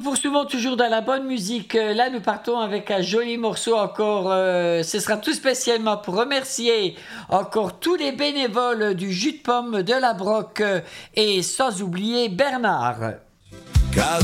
poursuivons toujours dans la bonne musique. Là, nous partons avec un joli morceau encore. Ce sera tout spécialement pour remercier encore tous les bénévoles du jus de pomme de la Broc et sans oublier Bernard. Car